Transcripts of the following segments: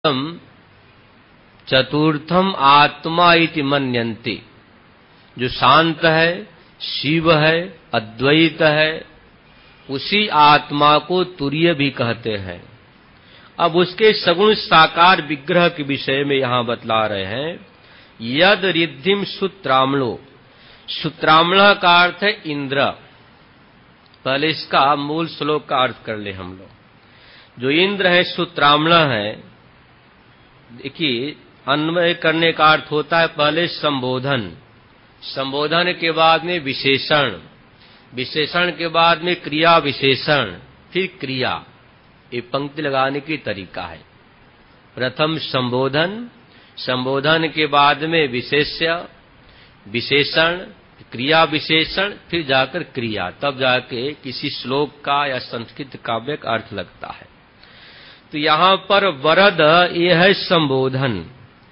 चतुर्थम आत्मा इति मन्यन्ते। जो शांत है, शिव है, अद्वैत है, उसी आत्मा को तुरीय भी कहते हैं। अब उसके सगुण साकार विग्रह के विषय में यहां बतला रहे हैं। यद रिद्धिम सूत्रामणो, सूत्रामण का अर्थ है इंद्र। पहले इसका मूल श्लोक का अर्थ कर ले हम लोग। जो इंद्र है, सूत्रामण है। देखिए, अन्वय करने का अर्थ होता है पहले संबोधन, संबोधन के बाद में विशेषण, विशेषण के बाद में क्रिया विशेषण, फिर क्रिया। ये पंक्ति लगाने की तरीका है। प्रथम संबोधन, संबोधन के बाद में विशेष्य, विशेषण, क्रिया विशेषण, फिर जाकर क्रिया, तब जाके किसी श्लोक का या संस्कृत काव्य का अर्थ लगता है। तो यहां पर वरद ये है संबोधन।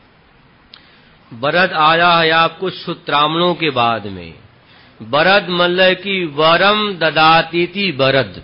वरद आया है आपको सूत्रामणों के बाद में। वरद मतलब कि वरम ददातीति वरद।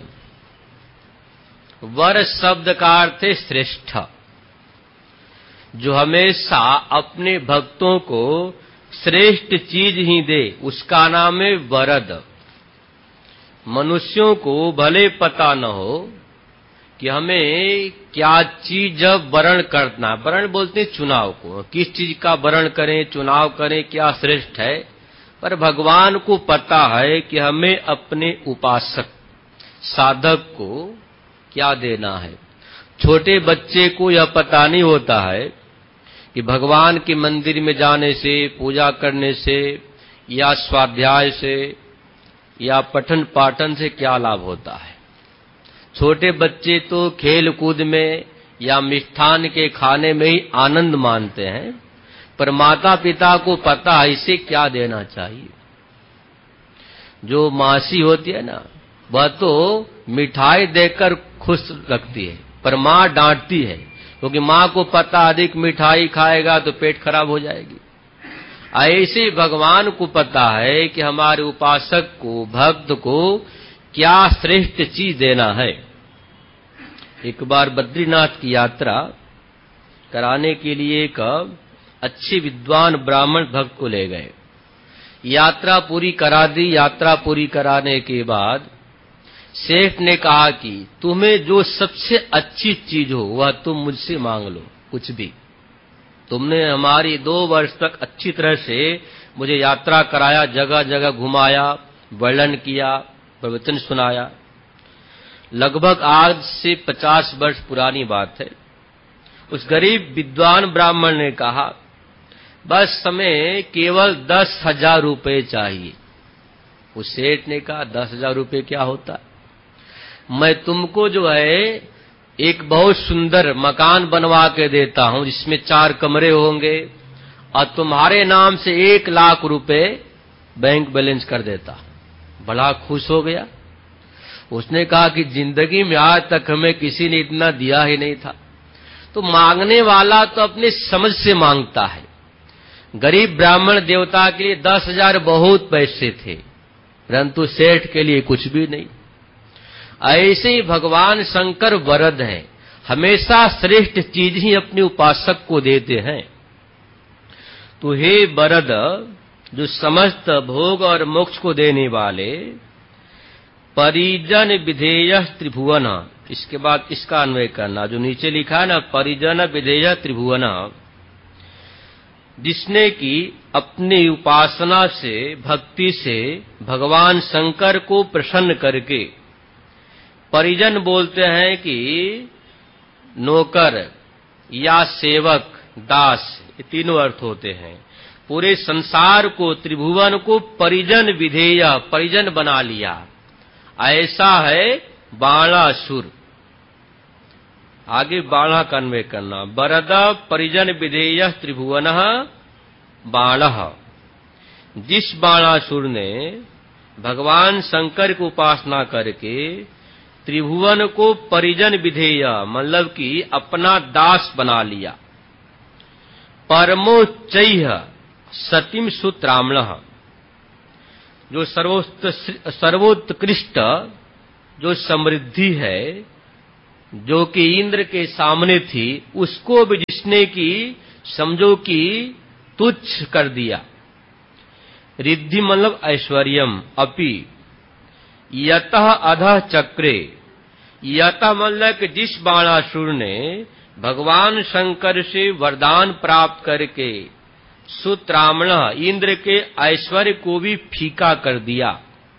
वर शब्द का अर्थ है श्रेष्ठ, जो हमेशा अपने भक्तों को श्रेष्ठ चीज ही दे, उसका नाम है वरद। मनुष्यों को भले पता न हो कि हमें क्या चीज वर्ण करना, वर्ण बोलते हैं चुनाव को, किस चीज का वर्ण करें, चुनाव करें, क्या श्रेष्ठ है, पर भगवान को पता है कि हमें अपने उपासक साधक को क्या देना है। छोटे बच्चे को यह पता नहीं होता है कि भगवान के मंदिर में जाने से, पूजा करने से, या स्वाध्याय से, या पठन पाठन से क्या लाभ होता है। छोटे बच्चे तो खेल कूद में या मिष्ठान के खाने में ही आनंद मानते हैं, पर माता पिता को पता है इसे क्या देना चाहिए। जो मासी होती है ना, वह तो मिठाई देकर खुश रखती है, पर माँ डांटती है, क्योंकि माँ को पता अधिक मिठाई खाएगा तो पेट खराब हो जाएगी। ऐसे भगवान को पता है कि हमारे उपासक को, भक्त को क्या श्रेष्ठ चीज देना है। एक बार बद्रीनाथ की यात्रा कराने के लिए एक अच्छे विद्वान ब्राह्मण भक्त को ले गए। यात्रा पूरी करा दी। यात्रा पूरी कराने के बाद सेठ ने कहा कि तुम्हें जो सबसे अच्छी चीज हो वह तुम मुझसे मांग लो, कुछ भी। तुमने हमारी 2 वर्ष तक अच्छी तरह से मुझे यात्रा कराया, जगह जगह घुमाया, वर्णन किया, प्रवचन सुनाया। लगभग आज से 50 वर्ष पुरानी बात है। उस गरीब विद्वान ब्राह्मण ने कहा, बस हमें केवल 10,000 रुपए चाहिए। उस सेठ ने कहा, 10,000 रुपए क्या होता, मैं तुमको जो है एक बहुत सुंदर मकान बनवा के देता हूं, जिसमें 4 कमरे होंगे, और तुम्हारे नाम से 1 लाख रुपए बैंक बैलेंस कर देता। बड़ा खुश हो गया। उसने कहा कि जिंदगी में आज तक हमें किसी ने इतना दिया ही नहीं था। तो मांगने वाला तो अपने समझ से मांगता है। गरीब ब्राह्मण देवता के लिए 10,000 बहुत पैसे थे, परंतु सेठ के लिए कुछ भी नहीं। ऐसे ही भगवान शंकर वरद हैं, हमेशा श्रेष्ठ चीज ही अपने उपासक को देते हैं। तो हे वरद, जो समस्त भोग और मोक्ष को देने वाले, परिजन विधेय त्रिभुवन, इसके बाद इसका अन्वय करना, जो नीचे लिखा है ना, परिजन विधेय त्रिभुवन, जिसने कि अपनी उपासना से, भक्ति से भगवान शंकर को प्रसन्न करके, परिजन बोलते हैं कि नौकर या सेवक, दास, ये तीनों अर्थ होते हैं। पूरे संसार को, त्रिभुवन को परिजन विधेय, परिजन बना लिया। ऐसा है बाणासुर। आगे बाणा का अन्वय करना, वरद परिजन विधेय त्रिभुवन बाणः। जिस बाणासुर ने भगवान शंकर की उपासना करके त्रिभुवन को परिजन विधेय, मतलब कि अपना दास बना लिया। परमोच्चैः सतीम सूत्रामणः, जो सर्वोत्कृष्ट जो समृद्धि है, जो कि इंद्र के सामने थी, उसको भी जिसने की समझो कि तुच्छ कर दिया। रिद्धि मतलब ऐश्वर्यम अपि यतः अधः चक्रे, यतः मतलब कि जिस बाणासुर ने भगवान शंकर से वरदान प्राप्त करके सुत्रामण इंद्र के ऐश्वर्य को भी फीका कर दिया,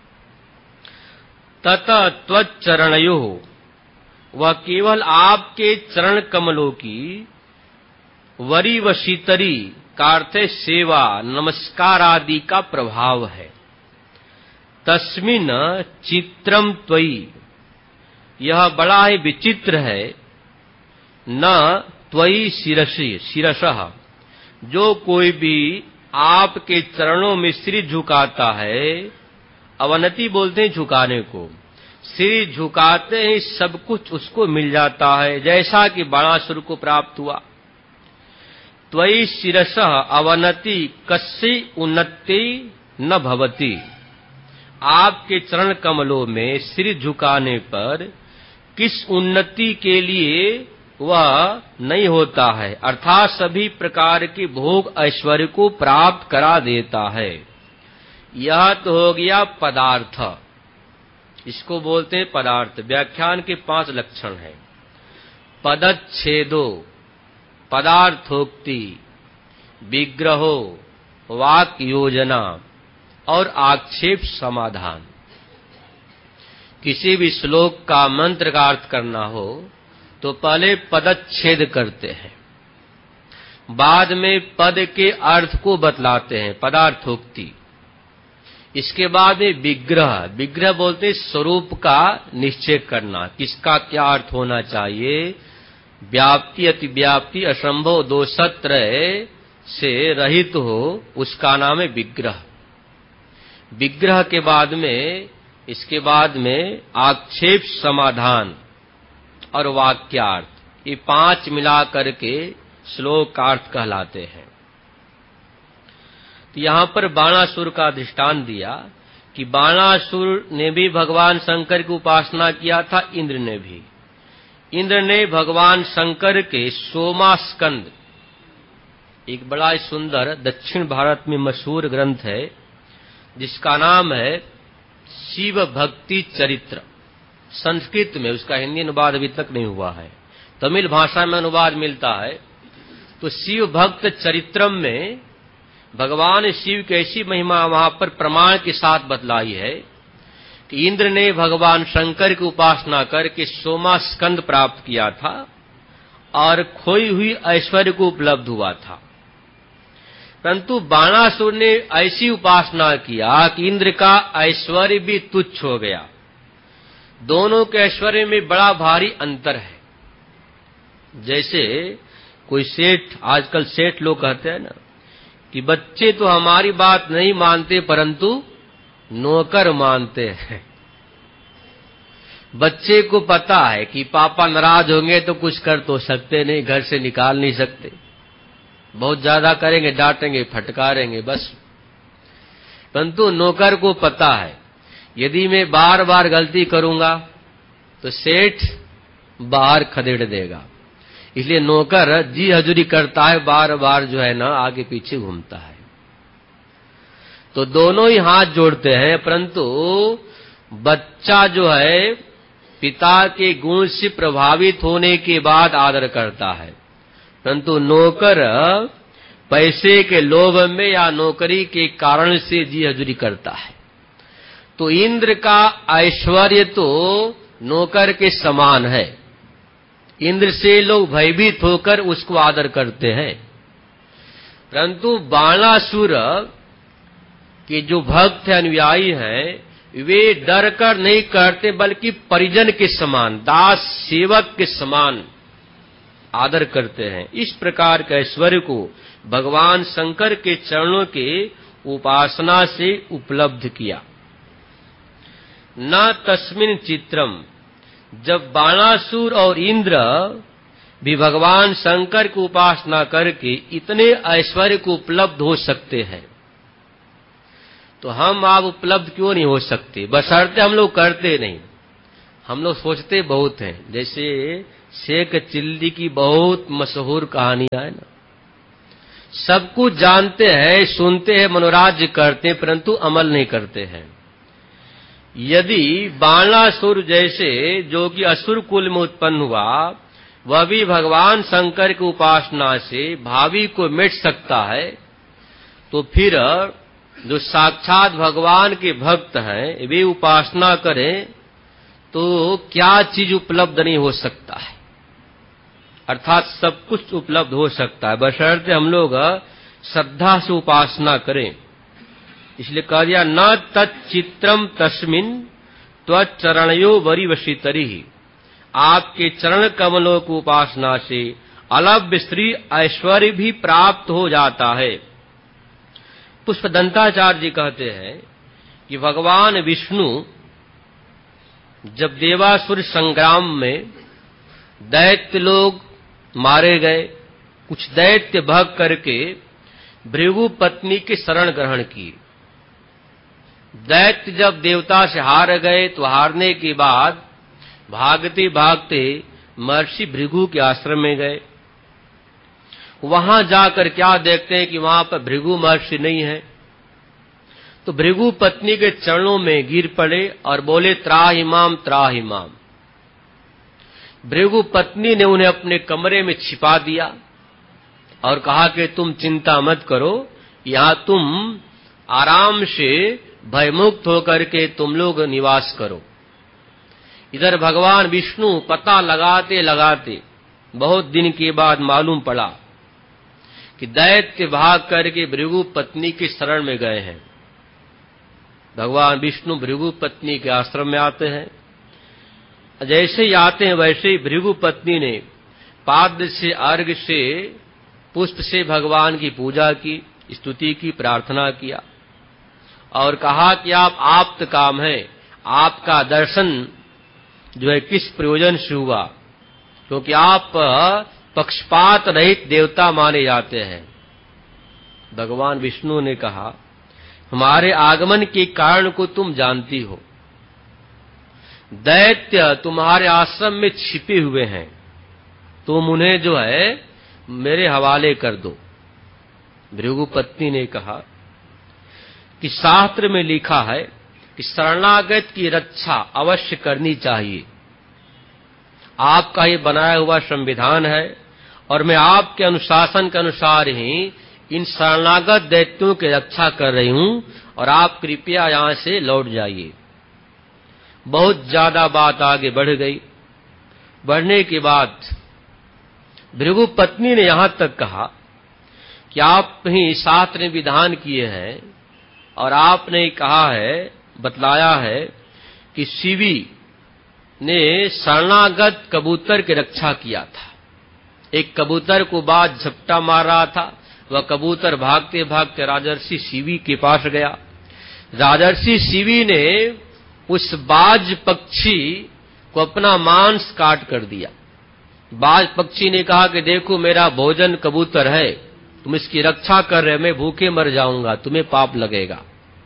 ततः त्वच्चरणयो, वह केवल आपके चरण कमलों की वरी व शीतरी का अर्थ सेवा नमस्कार आदि का प्रभाव है। तस्मिन चित्रम त्वयि, यह बड़ा ही विचित्र है। न त्वयि शिरसः, जो कोई भी आपके चरणों में सिर झुकाता है, अवनति बोलते हैं झुकाने को, सिर झुकाते ही सब कुछ उसको मिल जाता है, जैसा कि बाणासुर को प्राप्त हुआ। त्वयि शिरसः अवनति कस्य उन्नति न भवति, आपके चरण कमलों में सिर झुकाने पर किस उन्नति के लिए वह नहीं होता है, अर्थात सभी प्रकार के भोग ऐश्वर्य को प्राप्त करा देता है। यह तो हो गया पदार्थ, इसको बोलते हैं पदार्थ। व्याख्यान के 5 लक्षण हैं। पदच्छेदो, पदार्थोक्ति, विग्रहो, वाक योजना और आक्षेप समाधान। किसी भी श्लोक का मंत्र का अर्थ करना हो तो पहले पदच्छेद करते हैं, बाद में पद के अर्थ को बतलाते हैं, पदार्थोक्ति। इसके बाद में विग्रह, विग्रह बोलते स्वरूप का निश्चय करना, किसका क्या अर्थ होना चाहिए। व्याप्ति अतिव्याप्ति असंभव दोषत्रय से रहित हो, उसका नाम है विग्रह। विग्रह के बाद में, इसके बाद में आक्षेप समाधान और वाक्यार्थ, ये 5 मिला करके श्लोक का अर्थ कहलाते हैं। तो यहां पर बाणासुर का दृष्टांत दिया कि बाणासुर ने भी भगवान शंकर की उपासना किया था, इंद्र ने भी। इंद्र ने भगवान शंकर के सोमास्कंद, एक बड़ा ही सुंदर दक्षिण भारत में मशहूर ग्रंथ है जिसका नाम है शिव भक्ति चरित्र। संस्कृत में उसका हिंदी अनुवाद अभी तक नहीं हुआ है, तमिल भाषा में अनुवाद मिलता है। तो शिव भक्त चरित्रम में भगवान शिव की ऐसी महिमा वहां पर प्रमाण के साथ बतलाई है कि इंद्र ने भगवान शंकर की उपासना करके सोमा स्कंद प्राप्त किया था और खोई हुई ऐश्वर्य को उपलब्ध हुआ था। परंतु बाणासुर ने ऐसी उपासना किया कि इंद्र का ऐश्वर्य भी तुच्छ हो गया। दोनों के ऐश्वर्य में बड़ा भारी अंतर है। जैसे कोई सेठ, आजकल सेठ लोग कहते हैं ना कि बच्चे तो हमारी बात नहीं मानते परंतु नौकर मानते हैं। बच्चे को पता है कि पापा नाराज होंगे तो कुछ कर तो सकते नहीं, घर से निकाल नहीं सकते, बहुत ज्यादा करेंगे डांटेंगे फटकारेंगे बस। परंतु नौकर को पता है यदि मैं बार बार गलती करूंगा तो सेठ बाहर खदेड़ देगा, इसलिए नौकर जी हजूरी करता है, बार बार जो है ना आगे पीछे घूमता है। तो दोनों ही हाथ जोड़ते हैं, परंतु बच्चा जो है पिता के गुण से प्रभावित होने के बाद आदर करता है, परंतु नौकर पैसे के लोभ में या नौकरी के कारण से जी हजूरी करता है। तो इंद्र का ऐश्वर्य तो नौकर के समान है, इंद्र से लोग भयभीत होकर उसको आदर करते हैं। परंतु बाणासुर के जो भक्त अनुयायी हैं वे डर कर नहीं करते, बल्कि परिजन के समान, दास सेवक के समान आदर करते हैं। इस प्रकार के ऐश्वर्य को भगवान शंकर के चरणों के उपासना से उपलब्ध किया। न तस्मिन चित्रम, जब बाणासुर और इंद्र भी भगवान शंकर की उपासना करके इतने ऐश्वर्य को उपलब्ध हो सकते हैं, तो हम आप उपलब्ध क्यों नहीं हो सकते? बशर्ते हम लोग करते नहीं। हम लोग सोचते बहुत हैं, जैसे शेख चिल्ली की बहुत मशहूर कहानियां है ना, सब कुछ जानते हैं, सुनते हैं, मनोराज्य करते हैं, परंतु अमल नहीं करते हैं। यदि बाणासुर जैसे जो कि असुर कुल में उत्पन्न हुआ, वह भी भगवान शंकर की उपासना से भावी को मिट सकता है, तो फिर जो साक्षात भगवान के भक्त हैं वे उपासना करें तो क्या चीज उपलब्ध नहीं हो सकता है। अर्थात सब कुछ उपलब्ध हो सकता है, बशर्ते हम लोग श्रद्धा से उपासना करें। इसलिए कह दिया न तच्चित्रम तस्मिन् त्वचरणयो वरिवशितरिः। आपके चरण कमलों की उपासना से अलभ्य स्त्री ऐश्वर्य भी प्राप्त हो जाता है। पुष्पदंताचार्य जी कहते हैं कि भगवान विष्णु जब देवासुर संग्राम में दैत्य लोग मारे गए, कुछ दैत्य भाग करके भृगु पत्नी के शरण ग्रहण किए। दैत्य जब देवता से हार गए तो हारने के बाद भागते भागते महर्षि भृगु के आश्रम में गए। वहां जाकर क्या देखते हैं कि वहां पर भृगु महर्षि नहीं है, तो भृगु पत्नी के चरणों में गिर पड़े और बोले त्राहिमाम त्राहिमाम। भृगु पत्नी ने उन्हें अपने कमरे में छिपा दिया और कहा कि तुम चिंता मत करो, यहां तुम आराम से भयमुक्त होकर के तुम लोग निवास करो। इधर भगवान विष्णु पता लगाते लगाते बहुत दिन के बाद मालूम पड़ा कि दैत्य भाग करके भृगु पत्नी के शरण में गए हैं। भगवान विष्णु भृगु पत्नी के आश्रम में आते हैं। जैसे ही आते हैं वैसे ही भृगु पत्नी ने पाद से, अर्घ्य से, पुष्प से भगवान की पूजा की, स्तुति की, प्रार्थना किया और कहा कि आप आप्त काम है, आपका दर्शन जो है किस प्रयोजन से हुआ, क्योंकि आप पक्षपात रहित देवता माने जाते हैं। भगवान विष्णु ने कहा हमारे आगमन के कारण को तुम जानती हो, दैत्य तुम्हारे आश्रम में छिपे हुए हैं, तुम उन्हें जो है मेरे हवाले कर दो। भृगु पत्नी ने कहा कि शास्त्र में लिखा है कि शरणागत की रक्षा अवश्य करनी चाहिए। आपका ये बनाया हुआ संविधान है और मैं आपके अनुशासन के अनुसार ही इन शरणागत दैत्यों की रक्षा कर रही हूं और आप कृपया यहां से लौट जाइए। बहुत ज्यादा बात आगे बढ़ गई। बढ़ने के बाद भृगु पत्नी ने यहां तक कहा कि आप ही शास्त्र ने विधान किए हैं और आपने कहा है, बतलाया है कि शिवी ने शरणागत कबूतर की रक्षा किया था। एक कबूतर को बाज झपटा मार रहा था, वह कबूतर भागते भागते राजर्षि शिवी के पास गया। राजर्षि शिवी ने उस बाज पक्षी को अपना मांस काट कर दिया। बाज पक्षी ने कहा कि देखो मेरा भोजन कबूतर है, तुम इसकी रक्षा कर रहे, मैं भूखे मर जाऊंगा, तुम्हें पाप लगेगा।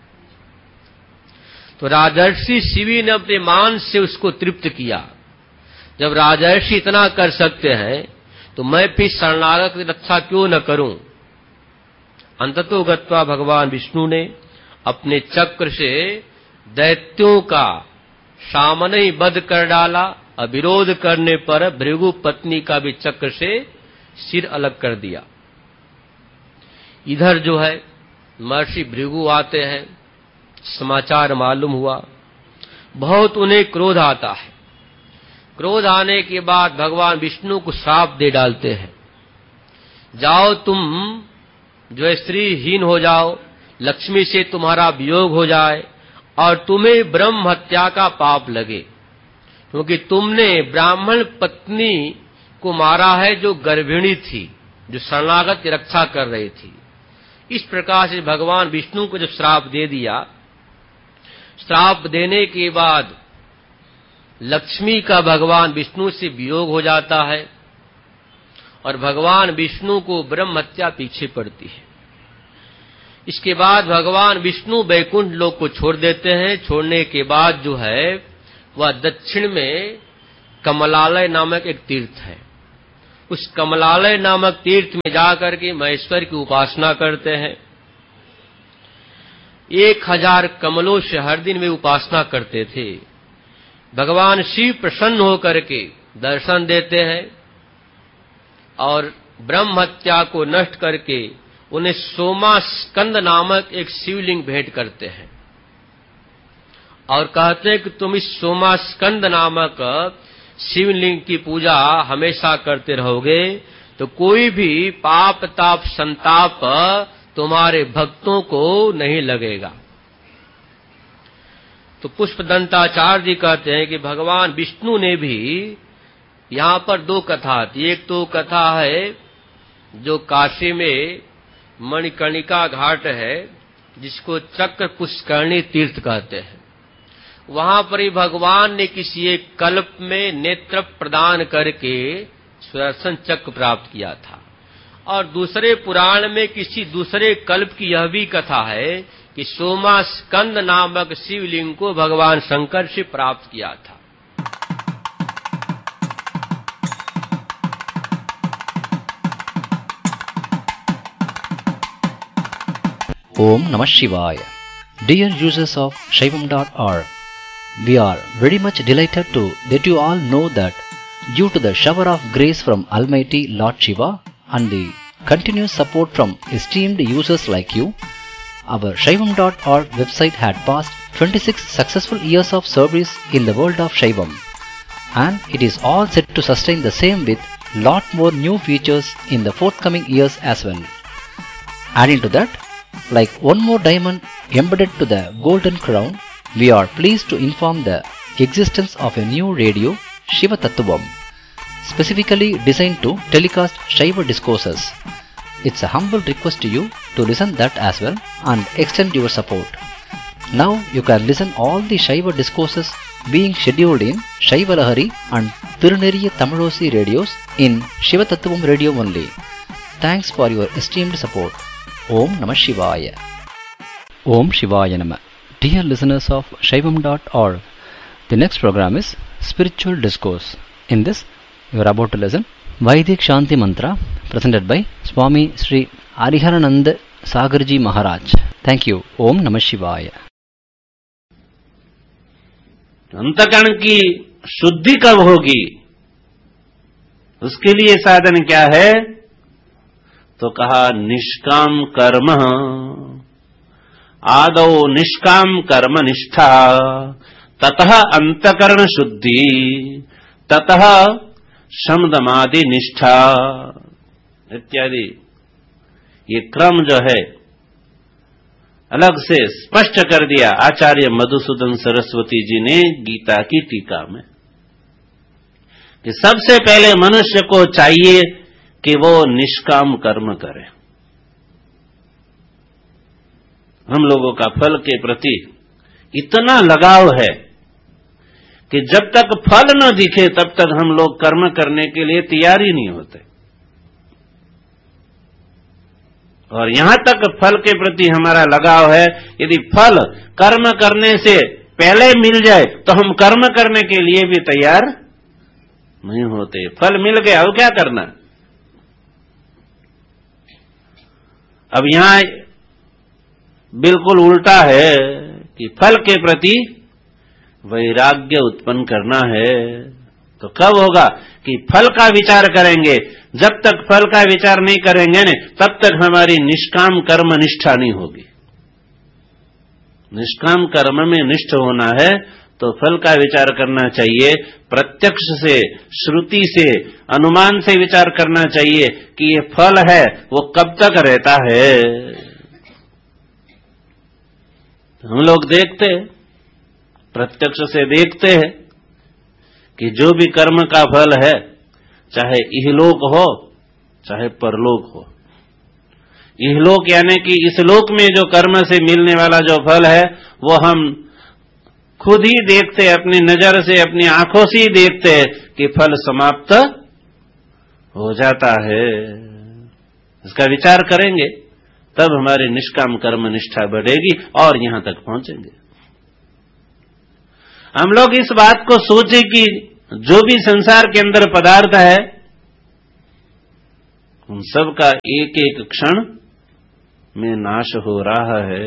तो राजर्षि शिवी ने अपने मांस से उसको तृप्त किया। जब राजर्षि इतना कर सकते हैं तो मैं फिर शरणागत की रक्षा क्यों न करूं। अंततो गत्वा भगवान विष्णु ने अपने चक्र से दैत्यों का सामने ही वध कर डाला। अविरोध करने पर भृगु पत्नी का भी चक्र से सिर अलग कर दिया। इधर जो है महर्षि भृगु आते हैं, समाचार मालूम हुआ, बहुत उन्हें क्रोध आता है। क्रोध आने के बाद भगवान विष्णु को श्राप दे डालते हैं, जाओ तुम जो है स्त्रीहीन हो जाओ, लक्ष्मी से तुम्हारा वियोग हो जाए और तुम्हें ब्रह्म हत्या का पाप लगे, क्योंकि तुमने ब्राह्मण पत्नी को मारा है जो गर्भिणी थी, जो शरणागत की रक्षा कर रही थी। इस प्रकार से भगवान विष्णु को जब श्राप दे दिया, श्राप देने के बाद लक्ष्मी का भगवान विष्णु से वियोग हो जाता है और भगवान विष्णु को ब्रह्म हत्या पीछे पड़ती है। इसके बाद भगवान विष्णु वैकुंठ लोक को छोड़ देते हैं। छोड़ने के बाद जो है वह दक्षिण में कमलालय नामक एक तीर्थ है। उस कमलालय नामक तीर्थ में जाकर के महेश्वर की उपासना करते हैं। 1000 कमलों से हर दिन वे उपासना करते थे। भगवान शिव प्रसन्न होकर के दर्शन देते हैं और ब्रह्म हत्या को नष्ट करके उन्हें सोमा स्कंद नामक एक शिवलिंग भेंट करते हैं और कहते हैं कि तुम इस सोमा स्कंद नामक शिवलिंग की पूजा हमेशा करते रहोगे तो कोई भी पाप ताप संताप तुम्हारे भक्तों को नहीं लगेगा। तो पुष्पदंताचार्य जी कहते हैं कि भगवान विष्णु ने भी यहाँ पर 2 कथा थी। एक तो कथा है जो काशी में मणिकर्णिका घाट है, जिसको चक्र पुष्करणी तीर्थ कहते हैं। वहां पर ही भगवान ने किसी एक कल्प में नेत्र प्रदान करके सुदर्शन चक्र प्राप्त किया था। और दूसरे पुराण में किसी दूसरे कल्प की यह भी कथा है कि सोमा स्कंद नामक शिवलिंग को भगवान शंकर से प्राप्त किया था। Om Namah Shivaya. Dear users of Shaivam.org, we are very much delighted to let you all know that due to the shower of grace from Almighty Lord Shiva and the continuous support from esteemed users like you, our Shaivam.org website had passed 26 successful years of service in the world of Shaivam, and it is all set to sustain the same with lot more new features in the forthcoming years as well. Adding to that, like one more diamond embedded to the golden crown, we are pleased to inform the existence of a new radio, Shiva Tattvam, specifically designed to telecast Shiva discourses. It's a humble request to you to listen that as well and extend your support. Now you can listen all the Shiva discourses being scheduled in Shiva Lahari and Tiruneriya Tamilosi radios in Shiva Tattvam radio only. Thanks for your esteemed support. Om Namah Shivaya. Om Shivaya Namah. Dear listeners of Shaivam.org, the next program is Spiritual Discourse. In this, you are about to listen Vaidik Shanti Mantra presented by Swami Sri Hariharanand Sagarji Maharaj. Thank you. Om Namah Shivaya. अंतकरण की शुद्धि कब होगी, उसके लिए साधन क्या है? तो कहा निष्काम कर्म, आदौ निष्काम कर्म निष्ठा, ततः अंतकरण शुद्धि, ततः शमदमादि निष्ठा इत्यादि। ये क्रम जो है अलग से स्पष्ट कर दिया आचार्य मधुसूदन सरस्वती जी ने गीता की टीका में कि सबसे पहले मनुष्य को चाहिए कि वो निष्काम कर्म करे। हम लोगों का फल के प्रति इतना लगाव है कि जब तक फल न दिखे तब तक हम लोग कर्म करने के लिए तैयार ही नहीं होते। और यहां तक फल के प्रति हमारा लगाव है, यदि फल कर्म करने से पहले मिल जाए तो हम कर्म करने के लिए भी तैयार नहीं होते। फल मिल गया, अब क्या करना? अब यहां बिल्कुल उल्टा है कि फल के प्रति वैराग्य उत्पन्न करना है। तो कब होगा कि फल का विचार करेंगे। जब तक फल का विचार नहीं करेंगे न, तब तक हमारी निष्काम कर्म निष्ठा नहीं होगी। निष्काम कर्म में निष्ठ होना है तो फल का विचार करना चाहिए। प्रत्यक्ष से, श्रुति से, अनुमान से विचार करना चाहिए कि ये फल है वो कब तक रहता है। हम लोग देखते हैं, प्रत्यक्ष से देखते हैं कि जो भी कर्म का फल है, चाहे इहलोक हो चाहे परलोक हो। इहलोक यानी कि इस लोक में जो कर्म से मिलने वाला जो फल है वो हम खुद ही देखते, अपनी नजर से, अपनी आंखों से ही देखते हैं कि फल समाप्त हो जाता है। इसका विचार करेंगे तब हमारी निष्काम कर्म निष्ठा बढ़ेगी और यहां तक पहुंचेंगे। हम लोग इस बात को सोचे कि जो भी संसार के अंदर पदार्थ है उन सब का एक एक क्षण में नाश हो रहा है।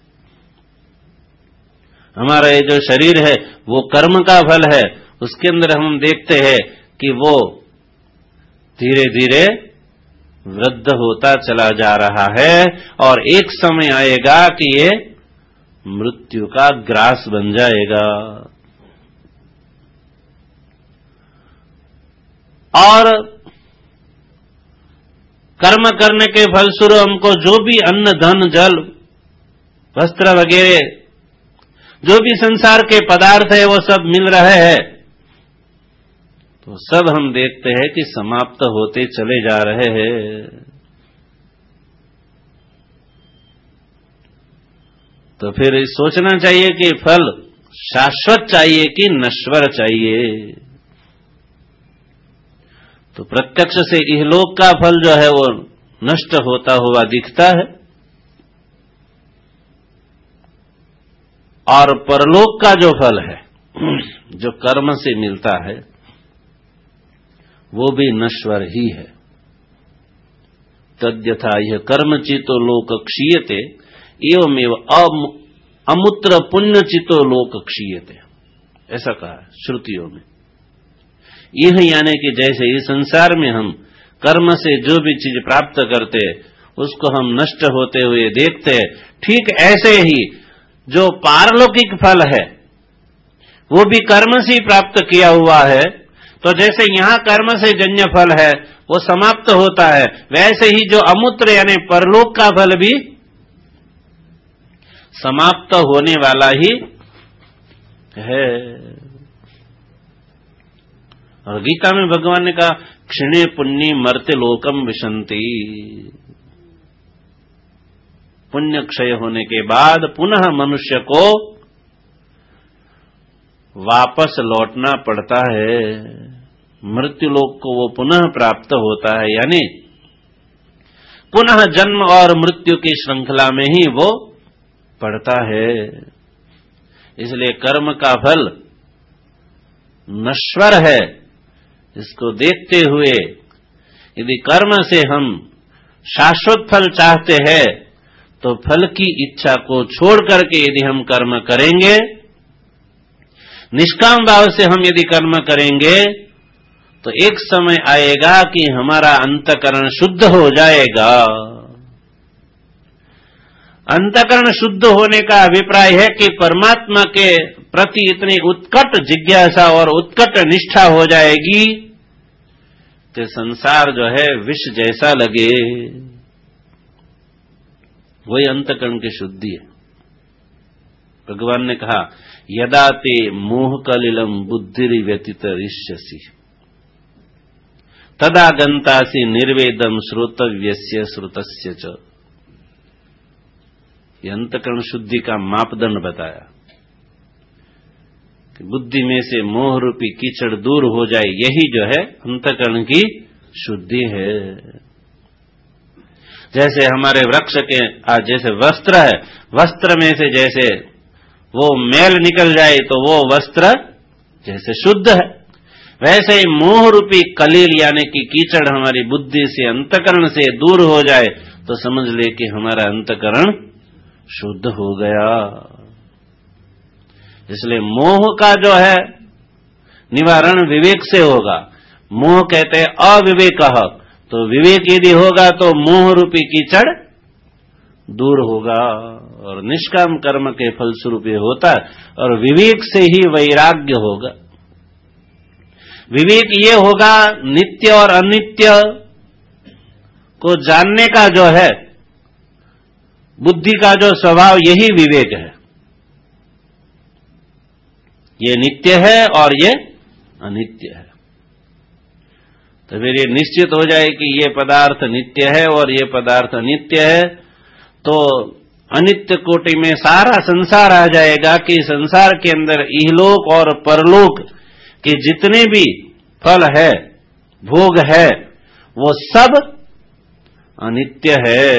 हमारा ये जो शरीर है वो कर्म का फल है, उसके अंदर हम देखते हैं कि वो धीरे धीरे वृद्ध होता चला जा रहा है और एक समय आएगा कि ये मृत्यु का ग्रास बन जाएगा। और कर्म करने के फलस्वरूप हमको जो भी अन्न धन जल वस्त्र वगैरह जो भी संसार के पदार्थ है वो सब मिल रहे हैं, तो सब हम देखते हैं कि समाप्त होते चले जा रहे हैं। तो फिर सोचना चाहिए कि फल शाश्वत चाहिए कि नश्वर चाहिए। तो प्रत्यक्ष से इहलोक का फल जो है वो नष्ट होता हुआ दिखता है और परलोक का जो फल है जो कर्म से मिलता है वो भी नश्वर ही है। तद्यथा यह कर्मचितो लोक क्षीयते एवमेव अमूत्र पुण्यचितो लोक क्षीयते, ऐसा कहा श्रुतियों में। यह यानी कि जैसे इस संसार में हम कर्म से जो भी चीज प्राप्त करते उसको हम नष्ट होते हुए देखते हैं, ठीक ऐसे ही जो पारलौकिक फल है वो भी कर्म से ही प्राप्त किया हुआ है। तो जैसे यहां कर्म से जन्य फल है वो समाप्त होता है, वैसे ही जो अमूत्र यानी परलोक का फल भी समाप्त होने वाला ही है। और गीता में भगवान ने कहा क्षिणे पुण्य मर्त्य लोकम विशंति, पुण्य क्षय होने के बाद पुनः मनुष्य को वापस लौटना पड़ता है, मृत्यु लोक को वो पुनः प्राप्त होता है, यानी पुनः जन्म और मृत्यु की श्रृंखला में ही वो पड़ता है। इसलिए कर्म का फल नश्वर है। इसको देखते हुए यदि कर्म से हम शाश्वत फल चाहते हैं तो फल की इच्छा को छोड़ करके यदि हम कर्म करेंगे, निष्काम भाव से हम यदि कर्म करेंगे तो एक समय आएगा कि हमारा अंतकरण शुद्ध हो जाएगा। अंतकरण शुद्ध होने का अभिप्राय है कि परमात्मा के प्रति इतनी उत्कट जिज्ञासा और उत्कट निष्ठा हो जाएगी कि संसार जो है विष जैसा लगे। वही अंतकरण की शुद्धि है। भगवान ने कहा यदा ते मोह कलिलम बुद्धि व्यतितरिष्यसि तदा गंतासि निर्वेदम श्रोतव्यस्य श्रुतस्य च। ये अंतकरण शुद्धि का मापदंड बताया कि बुद्धि में से मोह रूपी कीचड़ दूर हो जाए, यही जो है अंतकरण की शुद्धि है। जैसे हमारे वृक्ष के जैसे वस्त्र है, वस्त्र में से जैसे वो मैल निकल जाए तो वो वस्त्र जैसे शुद्ध है, वैसे ही मोह रूपी कलील यानी कि कीचड़ हमारी बुद्धि से अंतकरण से दूर हो जाए तो समझ ले कि हमारा अंतकरण शुद्ध हो गया। इसलिए मोह का जो है निवारण विवेक से होगा। मोह कहते हैं अविवेक, तो विवेक यदि होगा तो मोह रूपी कीचड़ दूर होगा और निष्काम कर्म के फलस्वरूप ये होता है। और विवेक से ही वैराग्य होगा। विवेक ये होगा नित्य और अनित्य को जानने का जो है बुद्धि का जो स्वभाव, यही विवेक है। ये नित्य है और ये अनित्य है। तो फिर ये निश्चित हो जाए कि ये पदार्थ नित्य है और ये पदार्थ अनित्य है, तो अनित्य कोटि में सारा संसार आ जाएगा कि संसार के अंदर इहलोक और परलोक के जितने भी फल है, भोग है, वो सब अनित्य है।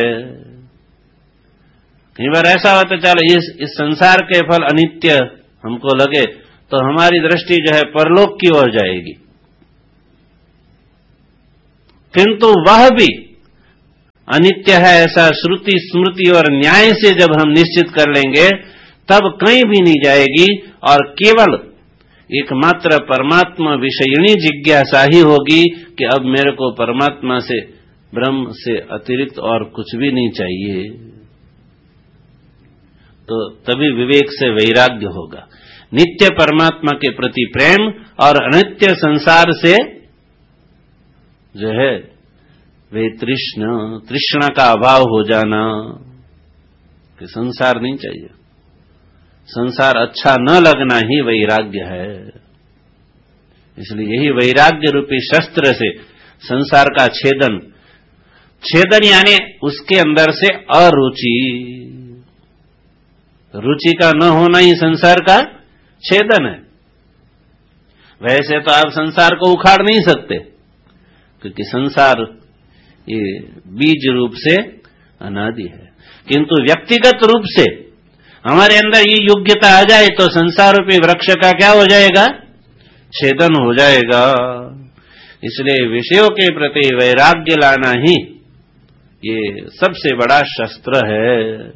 कई बार ऐसा होता चलो इस संसार के फल अनित्य हमको लगे तो हमारी दृष्टि जो है परलोक की ओर जाएगी। किंतु वह भी अनित्य है ऐसा श्रुति स्मृति और न्याय से जब हम निश्चित कर लेंगे तब कहीं भी नहीं जाएगी और केवल एकमात्र परमात्मा विषयिणी जिज्ञासा ही होगी कि अब मेरे को परमात्मा से ब्रह्म से अतिरिक्त और कुछ भी नहीं चाहिए। तो तभी विवेक से वैराग्य होगा। नित्य परमात्मा के प्रति प्रेम और अनित्य संसार से जो है वे तृष्णा का अभाव हो जाना कि संसार नहीं चाहिए, संसार अच्छा न लगना ही वैराग्य है। इसलिए यही वैराग्य रूपी शस्त्र से संसार का छेदन यानी उसके अंदर से अरुचि, रुचि का न होना ही संसार का छेदन है। वैसे तो आप संसार को उखाड़ नहीं सकते क्योंकि संसार ये बीज रूप से अनादि है, किंतु व्यक्तिगत रूप से हमारे अंदर ये योग्यता आ जाए तो संसार रूपी वृक्ष का क्या हो जाएगा, छेदन हो जाएगा। इसलिए विषयों के प्रति वैराग्य लाना ही ये सबसे बड़ा शस्त्र है।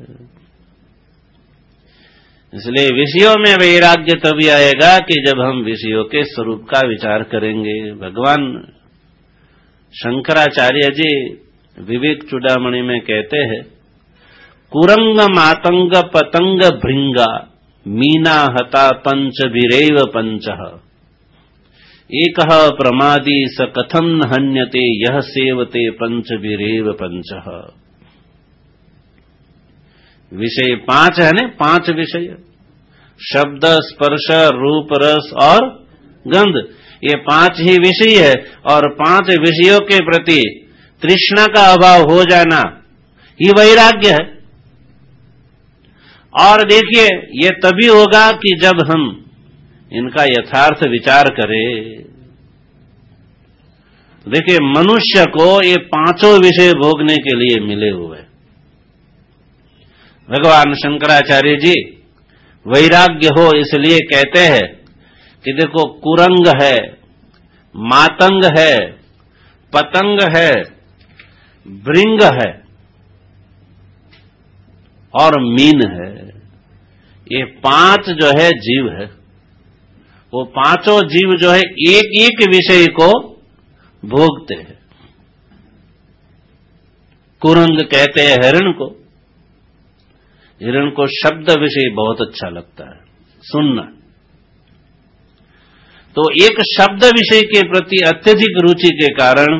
इसलिए विषयों में वैराग्य तभी आएगा कि जब हम विषयों के स्वरूप का विचार करेंगे। भगवान शंकराचार्य जी विवेक चूड़ामणि में कहते हैं, कुरंग मातंग पतंग भृंगा मीना हता पंच वीरेव पंचः एकः प्रमादी स कथम न हन्यते यह सेवते पंच वीरेव पंचः। विषय 5 है ना, 5 विषय, शब्द स्पर्श रूप रस और गंध, ये 5 ही विषय है। और 5 विषयों के प्रति तृष्णा का अभाव हो जाना ही वैराग्य है। और देखिए ये तभी होगा कि जब हम इनका यथार्थ विचार करें। देखिए मनुष्य को ये 5 विषय भोगने के लिए मिले हुए। भगवान शंकराचार्य जी वैराग्य हो इसलिए कहते हैं कि देखो कुरंग है, मातंग है, पतंग है, भृंग है और मीन है। ये 5 जो है जीव है, वो 5 जीव जो है एक एक विषय को भोगते हैं। कुरंग कहते हैं हिरण को। हिरण को शब्द विषय बहुत अच्छा लगता है सुनना, तो एक शब्द विषय के प्रति अत्यधिक रुचि के कारण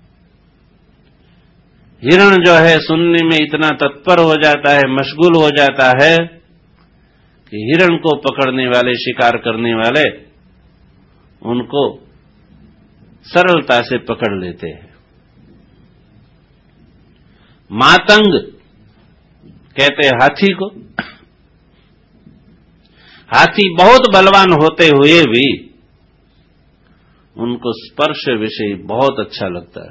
हिरण जो है सुनने में इतना तत्पर हो जाता है, मशगूल हो जाता है कि हिरण को पकड़ने वाले, शिकार करने वाले उनको सरलता से पकड़ लेते हैं। मातंग कहते हैं हाथी को। हाथी बहुत बलवान होते हुए भी उनको स्पर्श विषय बहुत अच्छा लगता है।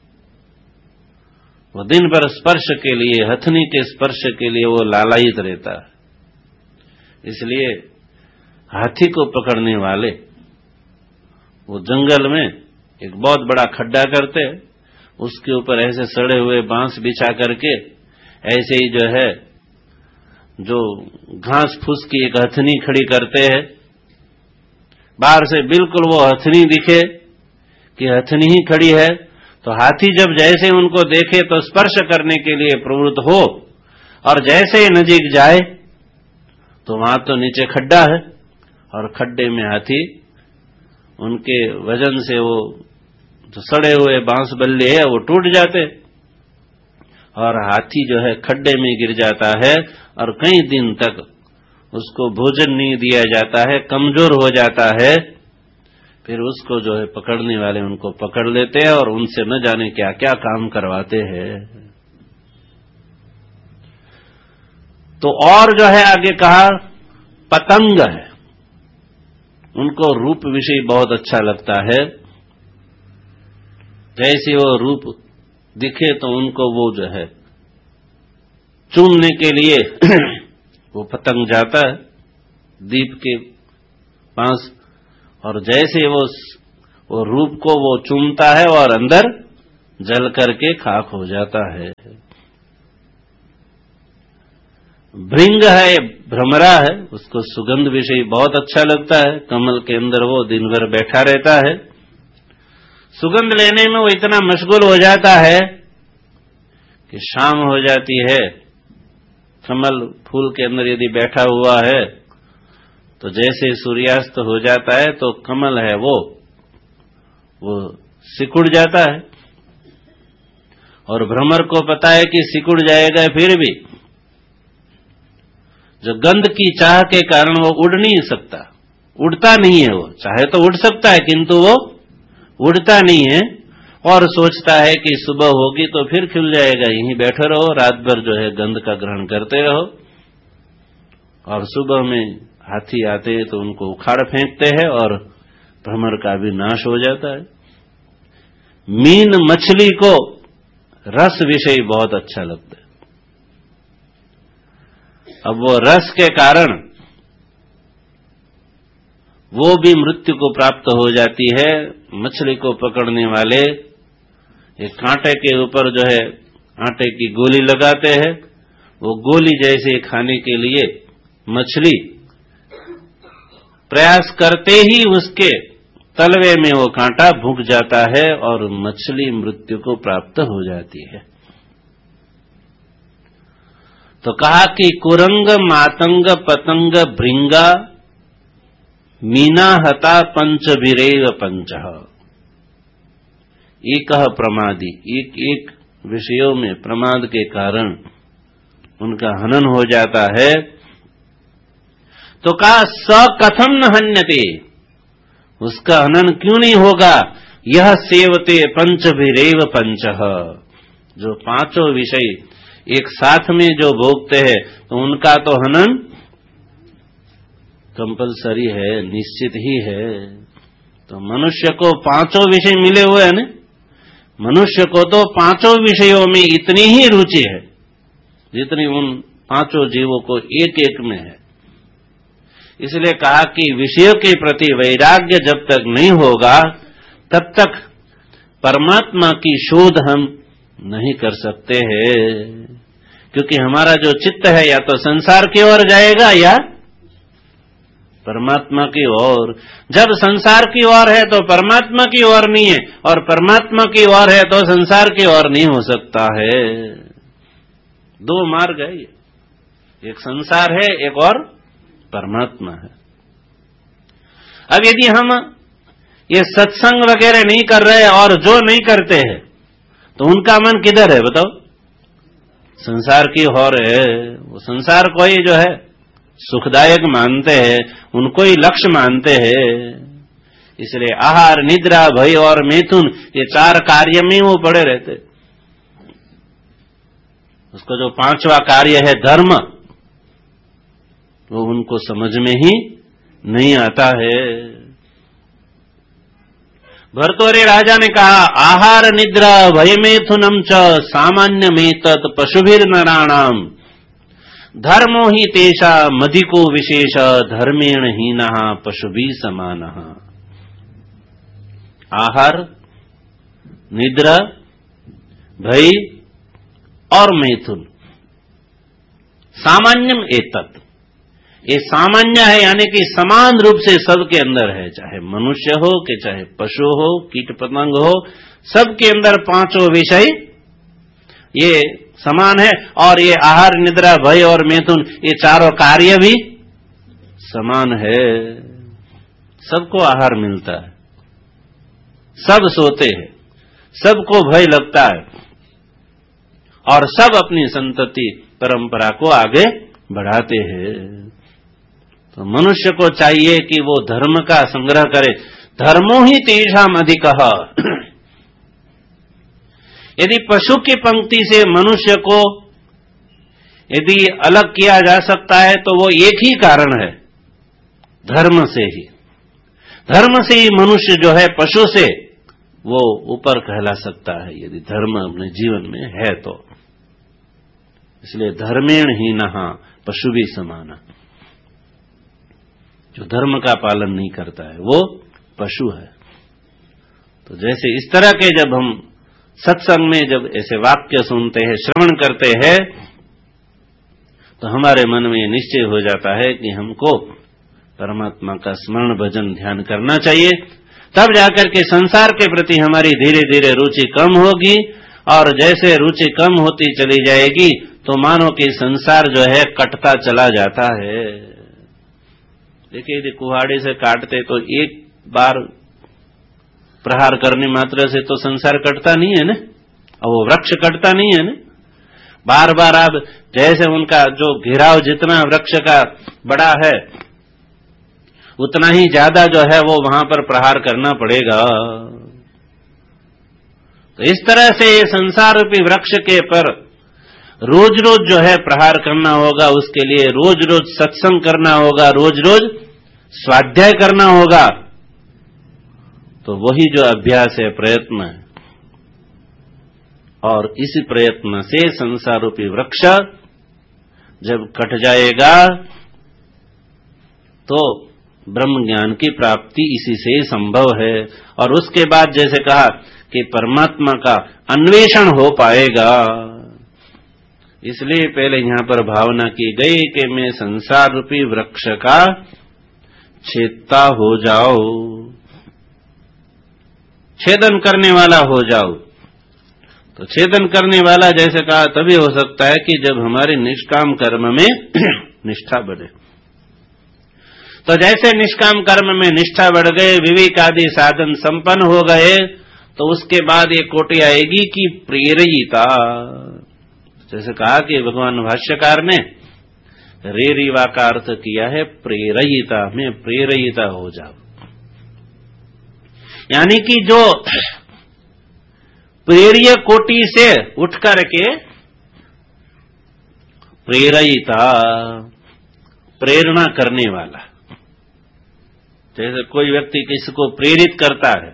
वो दिन भर स्पर्श के लिए, हथनी के स्पर्श के लिए वो लालायित रहता है। इसलिए हाथी को पकड़ने वाले वो जंगल में एक बहुत बड़ा खड्डा करते हैं, उसके ऊपर ऐसे सड़े हुए बांस बिछा करके ऐसे ही जो है जो घास फूस की एक हथनी खड़ी करते हैं। बाहर से बिल्कुल वो हथनी दिखे कि हथनी ही खड़ी है, तो हाथी जब जैसे उनको देखे तो स्पर्श करने के लिए प्रवृत्त हो, और जैसे ही नजीक जाए तो वहां तो नीचे खड्डा है और खड्डे में हाथी उनके वजन से वो जो सड़े हुए बांस बल्ले है वो टूट जाते और हाथी जो है खड्डे में गिर जाता है और कई दिन तक उसको भोजन नहीं दिया जाता है, कमजोर हो जाता है। फिर उसको जो है पकड़ने वाले उनको पकड़ लेते हैं और उनसे न जाने क्या क्या काम करवाते हैं। तो और जो है आगे कहा पतंग है, उनको रूप विषय बहुत अच्छा लगता है। जैसे वो रूप दिखे तो उनको वो जो है चूमने के लिए वो पतंग जाता है, दीप के पास, और जैसे वो रूप को वो चूमता है और अंदर जल करके खाक हो जाता है। भृंग है, भ्रमरा है, उसको सुगंध विषय बहुत अच्छा लगता है। कमल के अंदर वो दिन भर बैठा रहता है। सुगंध लेने में वो इतना मशगूल हो जाता है कि शाम हो जाती है, कमल फूल के अंदर यदि बैठा हुआ है तो जैसे सूर्यास्त हो जाता है तो कमल है वो सिकुड़ जाता है, और भ्रमर को पता है कि सिकुड़ जाएगा, फिर भी जो गंध की चाह के कारण वो उड़ नहीं सकता, उड़ता नहीं है। वो चाहे तो उड़ सकता है किंतु वो उड़ता नहीं है, और सोचता है कि सुबह होगी तो फिर खिल जाएगा, यहीं बैठे रहो, रात भर जो है गंध का ग्रहण करते रहो, और सुबह में हाथी आते हैं तो उनको उखाड़ फेंकते हैं और भ्रमर का भी नाश हो जाता है। मीन मछली को रस विषय बहुत अच्छा लगता है। अब वो रस के कारण वो भी मृत्यु को प्राप्त हो जाती है। मछली को पकड़ने वाले एक कांटे के ऊपर जो है आटे की गोली लगाते हैं, वो गोली जैसे खाने के लिए मछली प्रयास करते ही उसके तलवे में वो कांटा भुक जाता है और मछली मृत्यु को प्राप्त हो जाती है। तो कहा कि कुरंग मातंग पतंग भृंगा मीना हता पंचभिरेव पंचः। एक प्रमादी, एक एक विषयों में प्रमाद के कारण उनका हनन हो जाता है। तो कहा स कथम न हन्यते, उसका हनन क्यों नहीं होगा। यह सेवते पंचभिरेव पंचः, जो पांचों विषय एक साथ में जो भोगते हैं तो उनका तो हनन कंपलसरी है, निश्चित ही है। तो मनुष्य को पांचों विषय मिले हुए हैं ना, मनुष्य को तो पांचों विषयों में इतनी ही रुचि है जितनी उन पांचों जीवों को एक एक में है। इसलिए कहा कि विषयों के प्रति वैराग्य जब तक नहीं होगा तब तक परमात्मा की शोध हम नहीं कर सकते हैं, क्योंकि हमारा जो चित्त है या तो संसार की ओर जाएगा या परमात्मा की ओर। जब संसार की ओर है तो परमात्मा की ओर नहीं है, और परमात्मा की ओर है तो संसार की ओर नहीं हो सकता है। दो मार्ग है, एक संसार है, एक और परमात्मा है। अब यदि हम ये सत्संग वगैरह नहीं कर रहे और जो नहीं करते हैं तो उनका मन किधर है बताओ। संसार की ओर है। वो संसार को ही जो है सुखदायक मानते हैं, उनको ही लक्ष्य मानते हैं। इसलिए आहार, निद्रा, भय और मैथुन, ये चार कार्य में वो पड़े रहते। उसको जो पांचवा कार्य है धर्म, वो उनको समझ में ही नहीं आता है। भर्तृहरि राजा ने कहा आहार निद्रा भय मैथुनम च सामान्य में तत् पशुभिर्नराणाम धर्मो ही तेषा मधिको विशेष धर्मेण हीनः पशुभि समानः। आहार, निद्रा, भय और मैथुन सामान्यम एतत्, ये सामान्य है यानी कि समान रूप से सबके अंदर है, चाहे मनुष्य हो कि चाहे पशु हो, कीट पतंग हो, सबके अंदर पांचों विषय ये समान है। और ये आहार, निद्रा, भय और मैथुन, ये चारों कार्य भी समान है। सबको आहार मिलता है, सब सोते हैं, सबको भय लगता है, और सब अपनी संतति परंपरा को आगे बढ़ाते हैं। तो मनुष्य को चाहिए कि वो धर्म का संग्रह करे। धर्मो ही तेषाम अधिकः। यदि पशु की पंक्ति से मनुष्य को यदि अलग किया जा सकता है तो वो एक ही कारण है, धर्म से ही। धर्म से ही मनुष्य जो है पशु से वो ऊपर कहला सकता है, यदि धर्म अपने जीवन में है तो। इसलिए धर्मेण हीनः पशुभिः समानः। जो धर्म का पालन नहीं करता है वो पशु है। तो जैसे इस तरह के जब हम सत्संग में जब ऐसे वाक्य सुनते हैं, श्रवण करते हैं, तो हमारे मन में निश्चय हो जाता है कि हमको परमात्मा का स्मरण भजन ध्यान करना चाहिए। तब जाकर के संसार के प्रति हमारी धीरे धीरे रुचि कम होगी, और जैसे रुचि कम होती चली जाएगी तो मानो कि संसार जो है कटता चला जाता है। देखिए, यदि कुहाड़ी से काटते तो एक बार प्रहार करने मात्र से तो संसार कटता नहीं है ना, और वो वृक्ष कटता नहीं है ना। बार बार अब जैसे उनका जो घेराव जितना वृक्ष का बड़ा है उतना ही ज्यादा जो है वो वहां पर प्रहार करना पड़ेगा। तो इस तरह से ये संसार रूपी वृक्ष के पर रोज रोज जो है प्रहार करना होगा, उसके लिए रोज रोज सत्संग करना होगा, रोज रोज स्वाध्याय करना होगा। तो वही जो अभ्यास है, प्रयत्न है, और इसी प्रयत्न से संसार रूपी वृक्ष जब कट जाएगा तो ब्रह्म ज्ञान की प्राप्ति इसी से संभव है। और उसके बाद जैसे कहा कि परमात्मा का अन्वेषण हो पाएगा। इसलिए पहले यहां पर भावना की गई कि मैं संसार रूपी वृक्ष का छेदता हो जाओ, छेदन करने वाला हो जाओ। तो छेदन करने वाला जैसे कहा तभी हो सकता है कि जब हमारी निष्काम कर्म में निष्ठा बढ़े। तो जैसे निष्काम कर्म में निष्ठा बढ़ गए, विवेक आदि साधन संपन्न हो गए, तो उसके बाद ये कोटि आएगी कि प्रेरिता। जैसे कहा कि भगवान भाष्यकार ने रेरीवा का अर्थ किया है प्रेरिता, में प्रेरिता हो जाओ, यानी कि जो प्रेरिय कोटि से उठ करके प्रेरिता, प्रेरणा करने वाला। जैसे कोई व्यक्ति किसी को प्रेरित करता है,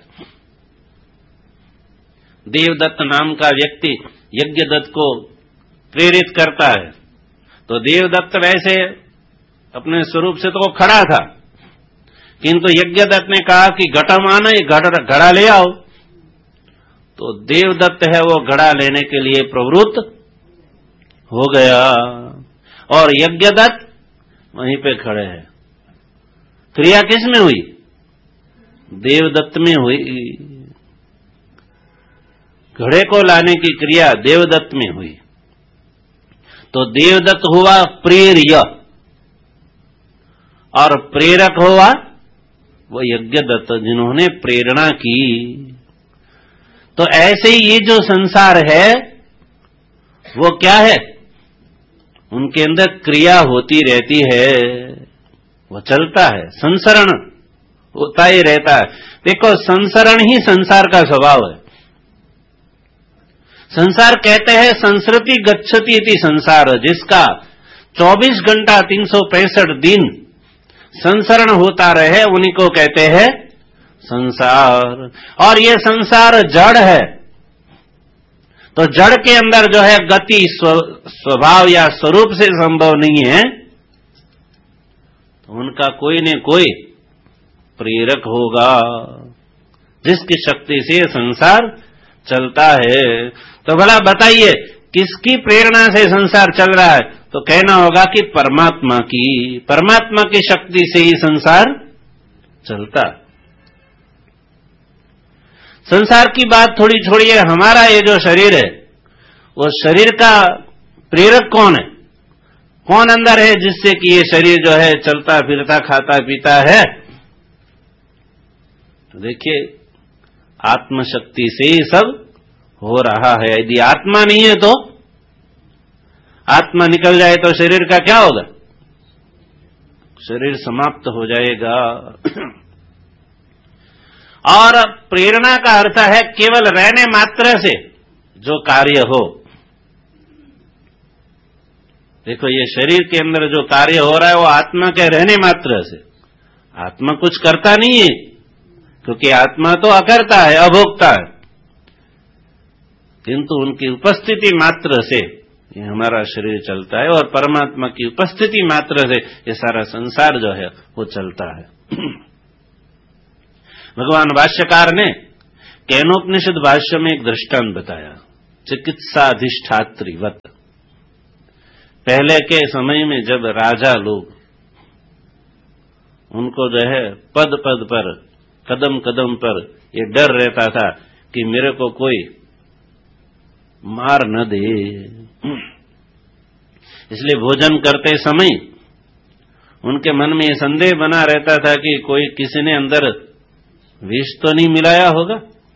देवदत्त नाम का व्यक्ति यज्ञदत्त को प्रेरित करता है, तो देवदत्त वैसे अपने स्वरूप से तो वो खड़ा था, किंतु यज्ञदत्त ने कहा कि घटमान घड़ा ले आओ, तो देवदत्त है वो घड़ा लेने के लिए प्रवृत्त हो गया, और यज्ञदत्त वहीं पे खड़े हैं। क्रिया किस में हुई? देवदत्त में हुई। घड़े को लाने की क्रिया देवदत्त में हुई। तो देवदत्त हुआ प्रेर्य, और प्रेरक हुआ वो यज्ञदत्त, जिन्होंने प्रेरणा की। तो ऐसे ही ये जो संसार है वो क्या है? उनके अंदर क्रिया होती रहती है, वो चलता है, संसरण होता ही रहता है। देखो, संसरण ही संसार का स्वभाव है। संसार कहते हैं संसृति गच्छति इति संसार, जिसका 24 घंटा 365 दिन संसरण होता रहे उन्हीं को कहते हैं संसार। और ये संसार जड़ है, तो जड़ के अंदर जो है गति स्वभाव या स्वरूप से संभव नहीं है, तो उनका कोई न कोई प्रेरक होगा जिसकी शक्ति से संसार चलता है। तो भला बताइए किसकी प्रेरणा से संसार चल रहा है? तो कहना होगा कि परमात्मा की शक्ति से ही संसार चलता। संसार की बात थोड़ी छोड़िए, हमारा ये जो शरीर है वो शरीर का प्रेरक कौन है? कौन अंदर है जिससे कि ये शरीर जो है चलता फिरता खाता पीता है? तो देखिए, आत्मशक्ति से ही सब हो रहा है। यदि आत्मा नहीं है तो आत्मा निकल जाए तो शरीर का क्या होगा? शरीर समाप्त हो जाएगा। और प्रेरणा का अर्थ है केवल रहने मात्र से जो कार्य हो। देखो, ये शरीर के अंदर जो कार्य हो रहा है वो आत्मा के रहने मात्र से। आत्मा कुछ करता नहीं है, क्योंकि आत्मा तो अकर्ता है, अभोक्ता है, किंतु उनकी उपस्थिति मात्र से ये हमारा शरीर चलता है और परमात्मा की उपस्थिति मात्र से ये सारा संसार जो है वो चलता है। भगवान भाष्यकार ने केनोपनिषद भाष्य में एक दृष्टांत बताया, चिकित्साधिष्ठात्रीवत। पहले के समय में जब राजा लोग, उनको जो है पद पद पर, कदम कदम पर ये डर रहता था कि मेरे को कोई मार न दे, इसलिए भोजन करते समय उनके मन में ये संदेह बना रहता था कि कोई किसी ने अंदर विष तो नहीं मिलाया होगा।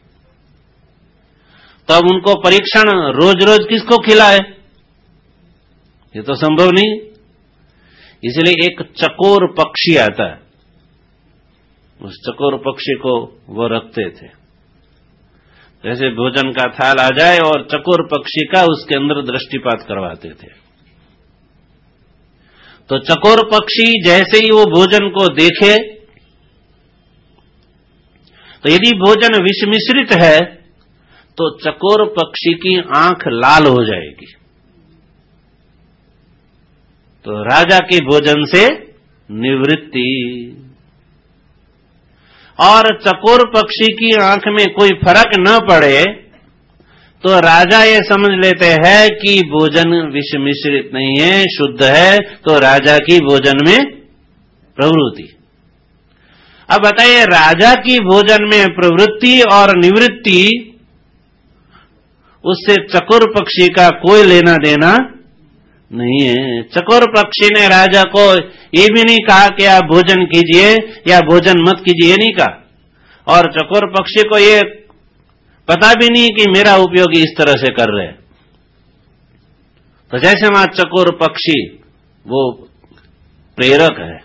तो अब उनको परीक्षण रोज रोज किसको खिलाए, ये तो संभव नहीं। इसलिए एक चकोर पक्षी आता है, उस चकोर पक्षी को वो रखते थे। जैसे भोजन का थाल आ जाए और चकोर पक्षी का उसके अंदर दृष्टिपात करवाते थे। तो चकोर पक्षी जैसे ही वो भोजन को देखे, तो यदि भोजन विष मिश्रित है तो चकोर पक्षी की आंख लाल हो जाएगी। तो राजा के भोजन से निवृत्ति। और चकोर पक्षी की आंख में कोई फर्क न पड़े तो राजा ये समझ लेते हैं कि भोजन विष मिश्रित नहीं है, शुद्ध है, तो राजा की भोजन में प्रवृत्ति। अब बताइए, राजा की भोजन में प्रवृत्ति और निवृत्ति, उससे चकोर पक्षी का कोई लेना देना नहीं है। चकोर पक्षी ने राजा को ये भी नहीं कहा कि आप भोजन कीजिए या भोजन मत कीजिए, ये नहीं कहा। और चकोर पक्षी को ये पता भी नहीं कि मेरा उपयोग इस तरह से कर रहे। तो जैसे वहां चकोर पक्षी वो प्रेरक है,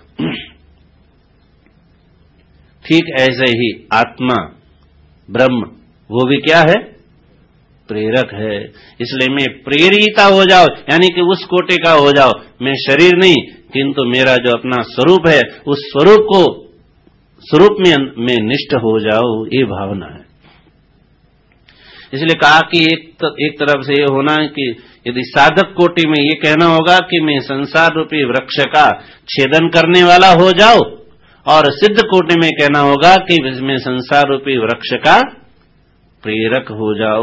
ठीक ऐसे ही आत्मा ब्रह्म वो भी क्या है, प्रेरक है। इसलिए मैं प्रेरिता हो जाओ, यानी कि उस कोटि का हो जाओ। मैं शरीर नहीं, किंतु मेरा जो अपना स्वरूप है उस स्वरूप में मैं निष्ठ हो जाओ, ये भावना है। इसलिए कहा कि एक तरफ से ये होना है कि यदि साधक कोटि में ये कहना होगा कि मैं संसार रूपी वृक्ष का छेदन करने वाला हो जाओ, और सिद्ध कोटि में कहना होगा कि मैं संसार रूपी वृक्ष का प्रेरक हो जाओ।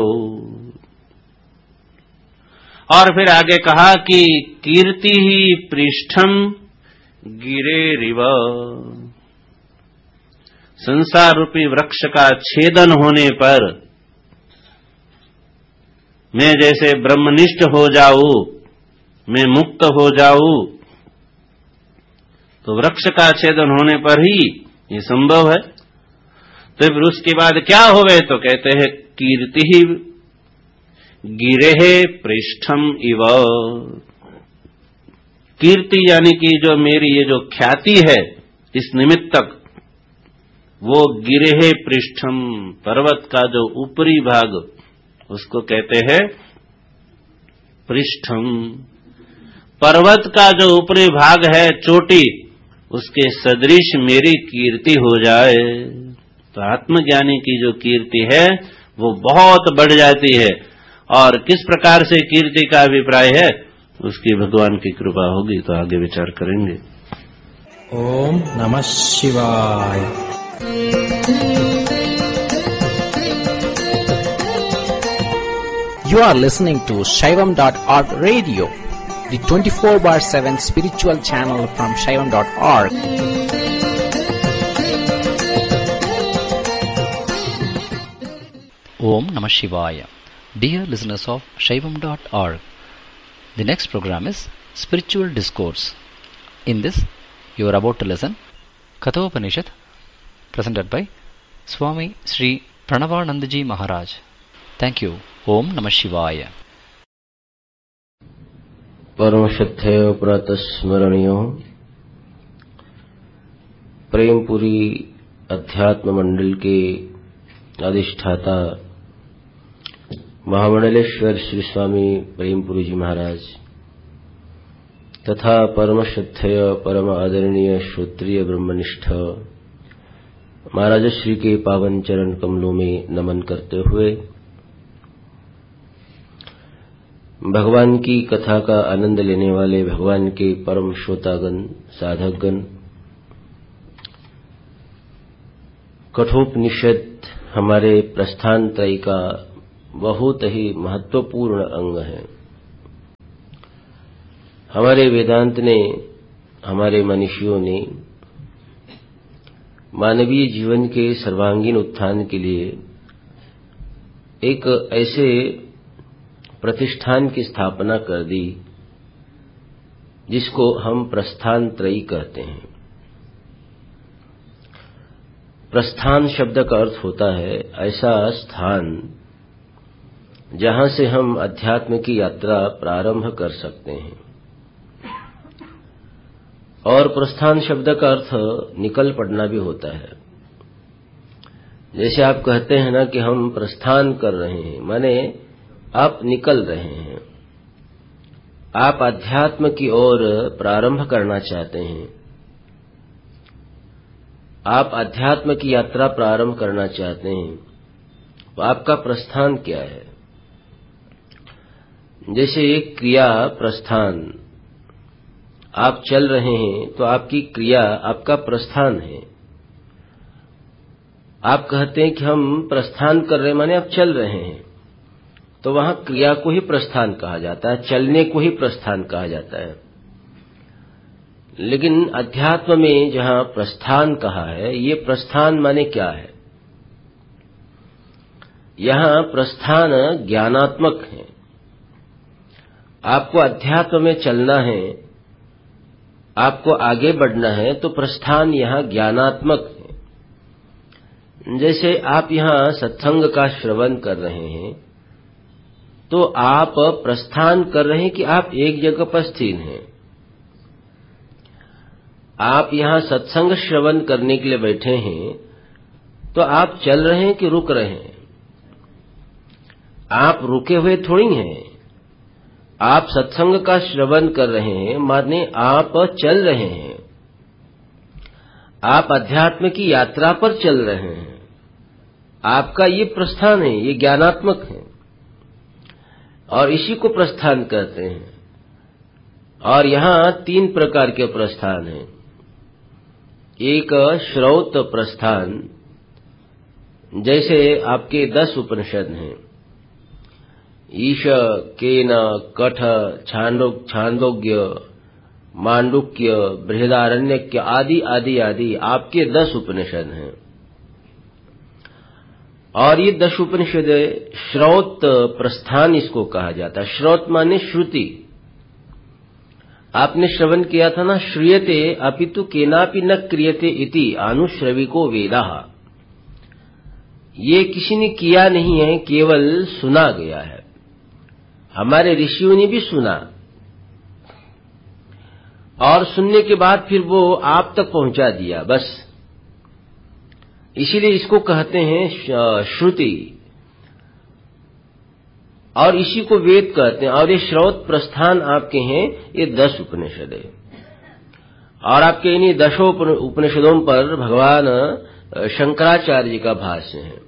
और फिर आगे कहा कि कीर्ति ही पृष्ठम गिरेरिव, संसार रूपी वृक्ष का छेदन होने पर मैं जैसे ब्रह्मनिष्ठ हो जाऊं, मैं मुक्त हो जाऊं, तो वृक्ष का छेदन होने पर ही ये संभव है। तो फिर उसके बाद क्या होवे, तो कहते हैं कीर्ति ही गिरे पृष्ठम इव। कीर्ति यानी कि जो मेरी ये जो ख्याति है इस निमित्त तक, वो गिरे पृष्ठम, पर्वत का जो ऊपरी भाग उसको कहते हैं पृष्ठम। पर्वत का जो ऊपरी भाग है, चोटी, उसके सदृश मेरी कीर्ति हो जाए। तो आत्मज्ञानी की जो कीर्ति है वो बहुत बढ़ जाती है। और किस प्रकार से कीर्ति का अभिप्राय है, उसकी भगवान की कृपा होगी तो आगे विचार करेंगे। ओम नमः शिवाय। You are listening to Shaivam.org radio, the 24/7 spiritual channel from Shaivam.org. Om Namah Shivaya. Dear listeners of Shaivam.org, the next program is Spiritual Discourse. In this, you are about to listen Kathopanishad, presented by Swami Sri Pranavanandaji Maharaj. Thank you. Om Namah Shivaya. परम श्रद्धेय प्रातः स्मरणीय प्रेमपुरी अध्यात्म मंडल के अधिष्ठाता महामंडलेश्वर श्री स्वामी प्रेमपुरी जी महाराज तथा परम श्रद्धेय परम आदरणीय श्रोत्रिय ब्रह्मनिष्ठ महाराज श्री के पावन चरण कमलों में नमन करते हुए भगवान की कथा का आनंद लेने वाले भगवान के परम श्रोतागण, साधकगण, कठोपनिषद हमारे प्रस्थान त्रय का बहुत ही महत्वपूर्ण अंग है। हमारे वेदांत ने, हमारे मनीषियों ने मानवीय जीवन के सर्वांगीण उत्थान के लिए एक ऐसे प्रतिष्ठान की स्थापना कर दी जिसको हम प्रस्थान त्रयी कहते हैं। प्रस्थान शब्द का अर्थ होता है ऐसा स्थान जहां से हम अध्यात्म की यात्रा प्रारंभ कर सकते हैं। और प्रस्थान शब्द का अर्थ निकल पड़ना भी होता है। जैसे आप कहते हैं ना कि हम प्रस्थान कर रहे हैं, माने आप निकल रहे हैं, आप अध्यात्म की ओर प्रारंभ करना चाहते हैं, आप अध्यात्म की यात्रा प्रारंभ करना चाहते हैं, तो आपका प्रस्थान क्या है? जैसे एक क्रिया प्रस्थान, आप चल रहे हैं तो आपकी क्रिया आपका प्रस्थान है। आप कहते हैं कि हम प्रस्थान कर रहे हैं, माने आप चल रहे हैं, तो वहां क्रिया को ही प्रस्थान कहा जाता है, चलने को ही प्रस्थान कहा जाता है। लेकिन अध्यात्म में जहां प्रस्थान कहा है, ये प्रस्थान माने क्या है? यहां प्रस्थान ज्ञानात्मक है। आपको अध्यात्म में चलना है, आपको आगे बढ़ना है, तो प्रस्थान यहां ज्ञानात्मक है। जैसे आप यहां सत्संग का श्रवण कर रहे हैं, तो आप प्रस्थान कर रहे हैं कि आप एक जगह पर स्थिर हैं। आप यहां सत्संग श्रवण करने के लिए बैठे हैं, तो आप चल रहे हैं कि रुक रहे हैं? आप रुके हुए थोड़ी हैं। आप सत्संग का श्रवण कर रहे हैं, माने आप चल रहे हैं, आप अध्यात्म की यात्रा पर चल रहे हैं। आपका ये प्रस्थान है, ये ज्ञानात्मक है, और इसी को प्रस्थान कहते हैं। और यहां 3 प्रकार के प्रस्थान हैं। एक श्रौत प्रस्थान, जैसे आपके 10 उपनिषद हैं, ईश, केन, कठ, छांदोग्य, मांडुक्य, बृहदारण्यक आदि आदि आदि आपके 10 उपनिषद हैं। और ये 10 उपनिषद श्रौत प्रस्थान इसको कहा जाता है। श्रौत माने श्रुति। आपने श्रवण किया था ना, श्रूयते अपितु केनापि न क्रियते इति अनुश्रविको वेदाः। ये किसी ने किया नहीं है, केवल सुना गया है। हमारे ऋषियों ने भी सुना, और सुनने के बाद फिर वो आप तक पहुंचा दिया, बस। इसीलिए इसको कहते हैं श्रुति, और इसी को वेद कहते हैं। और ये श्रौत प्रस्थान आपके हैं, ये 10 उपनिषद है। और आपके इन्हीं 10 उपनिषदों पर भगवान शंकराचार्य जी का भाष्य है।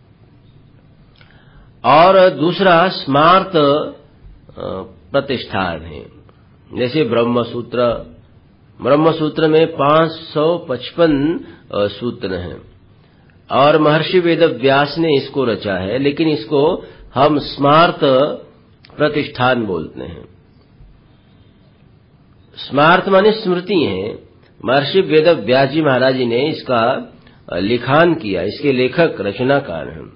और दूसरा स्मार्त प्रतिष्ठान है। जैसे ब्रह्मसूत्र में 555 सूत्र हैं, और महर्षि वेद व्यास ने इसको रचा है, लेकिन इसको हम स्मार्त प्रतिष्ठान बोलते हैं। स्मार्त माने स्मृति है। महर्षि वेद व्यास जी महाराज जी ने इसका लिखान किया, इसके लेखक रचनाकार हैं।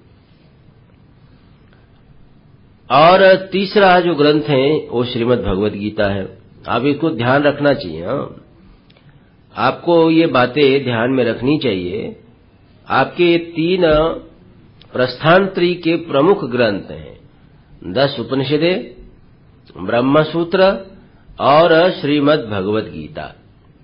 और तीसरा जो ग्रंथ है वो श्रीमद् भगवद गीता है। आप इसको ध्यान रखना चाहिए। आपको ये बातें ध्यान में रखनी चाहिए। आपके 3 प्रस्थान त्रयी के प्रमुख ग्रंथ हैं, 10 उपनिषदें, ब्रह्मसूत्र और श्रीमद् भगवद गीता।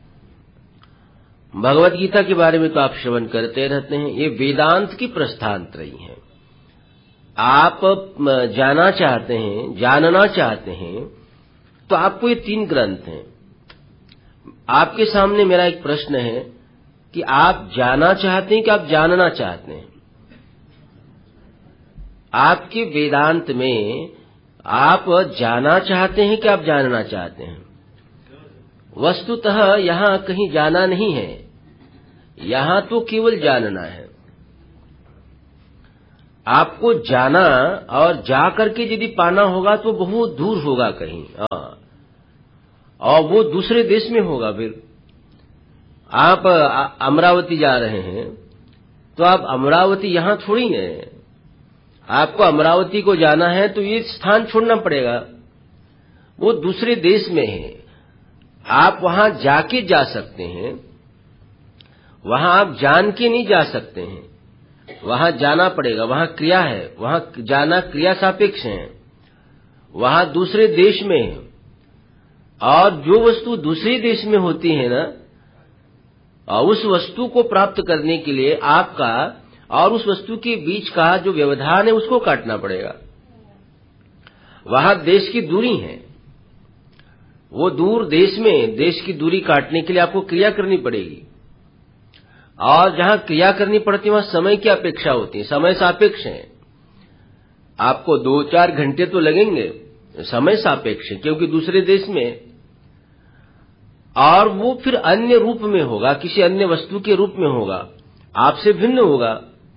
भगवद गीता के बारे में तो आप श्रवण करते रहते हैं। ये वेदांत की प्रस्थान त्रयी है। आप जाना चाहते हैं, जानना चाहते हैं, तो आपको ये 3 ग्रंथ हैं। आपके सामने मेरा एक प्रश्न है कि आप जाना चाहते हैं कि आप जानना चाहते हैं? आपके वेदांत में आप जाना चाहते हैं कि आप जानना चाहते हैं? वस्तुतः यहाँ कहीं जाना नहीं है, यहाँ तो केवल जानना है। आपको जाना और जा करके यदि पाना होगा तो बहुत दूर होगा कहीं, और वो दूसरे देश में होगा। फिर आप अमरावती जा रहे हैं तो आप अमरावती यहाँ थोड़ी हैं। आपको अमरावती को जाना है तो ये स्थान छोड़ना पड़ेगा, वो दूसरे देश में है। आप वहां जाके जा सकते हैं, वहां आप जान के नहीं जा सकते हैं, वहां जाना पड़ेगा। वहां क्रिया है, वहां जाना क्रिया सापेक्ष है, वहां दूसरे देश में है। और जो वस्तु दूसरे देश में होती है ना, और उस वस्तु को प्राप्त करने के लिए आपका और उस वस्तु के बीच का जो व्यवधान है उसको काटना पड़ेगा। वहां देश की दूरी है, वो दूर देश में देश की दूरी काटने के लिए आपको क्रिया करनी पड़ेगी। और जहां क्रिया करनी पड़ती है वहां समय की अपेक्षा होती है, समय सापेक्ष है। आपको 2-4 घंटे तो लगेंगे, समय सापेक्ष है, क्योंकि दूसरे देश में। और वो फिर अन्य रूप में होगा, किसी अन्य वस्तु के रूप में होगा, आपसे भिन्न होगा।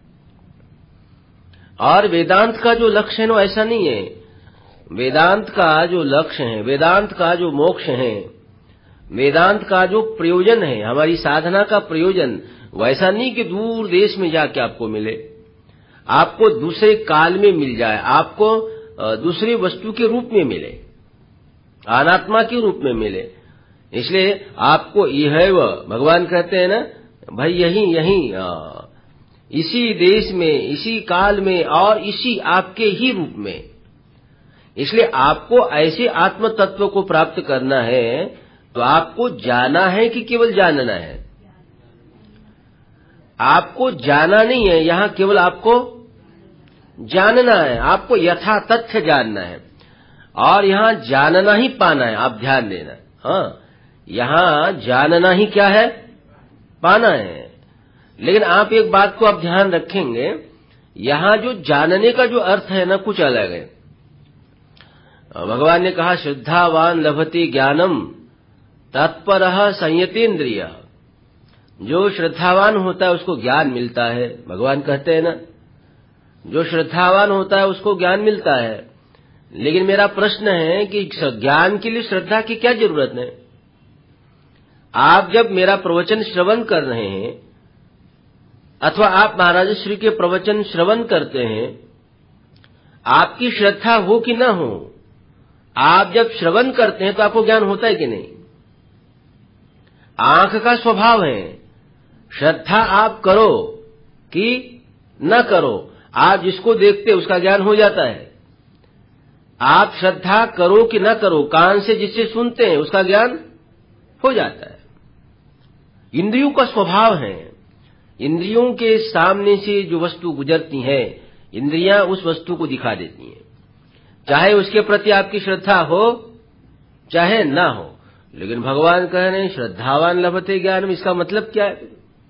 और वेदांत का जो लक्ष्य है वो ऐसा नहीं है। वेदांत का जो लक्ष्य है, वेदांत का जो मोक्ष है, वेदांत का जो प्रयोजन है, हमारी साधना का प्रयोजन वैसा नहीं कि दूर देश में जाके आपको मिले, आपको दूसरे काल में मिल जाए, आपको दूसरी वस्तु के रूप में मिले, अनात्मा के रूप में मिले। इसलिए आपको यह भगवान कहते हैं ना, भाई यही इसी देश में, इसी काल में और इसी आपके ही रूप में। इसलिए आपको ऐसे आत्म तत्व को प्राप्त करना है तो आपको जाना है कि केवल जानना है? आपको जाना नहीं है, यहाँ केवल आपको जानना है, आपको यथा तथ्य जानना है। और यहाँ जानना ही पाना है, आप ध्यान देना। हाँ, यहाँ जानना ही क्या है? पाना है। लेकिन आप एक बात को आप ध्यान रखेंगे, यहाँ जो जानने का जो अर्थ है ना, कुछ अलग है। भगवान ने कहा श्रद्धावान लभते ज्ञानम तत्परः संयतेन्द्रिय। जो श्रद्धावान होता है उसको ज्ञान मिलता है, भगवान कहते हैं ना, जो श्रद्धावान होता है उसको ज्ञान मिलता है। लेकिन मेरा प्रश्न है कि ज्ञान के लिए श्रद्धा की क्या जरूरत है? आप जब मेरा प्रवचन श्रवण कर रहे हैं अथवा आप महाराज श्री के प्रवचन श्रवण करते हैं, आपकी श्रद्धा हो कि ना हो, आप जब श्रवण करते हैं तो आपको ज्ञान होता है कि नहीं? आंख का स्वभाव है, श्रद्धा आप करो कि न करो, आप जिसको देखते उसका ज्ञान हो जाता है। आप श्रद्धा करो कि न करो, कान से जिससे सुनते हैं उसका ज्ञान हो जाता है। इंद्रियों का स्वभाव है, इंद्रियों के सामने से जो वस्तु गुजरती है, इंद्रियां उस वस्तु को दिखा देती हैं, चाहे उसके प्रति आपकी श्रद्धा हो चाहे ना हो। लेकिन भगवान कह रहे हैं श्रद्धावान लभते ज्ञानम। इसका मतलब क्या है?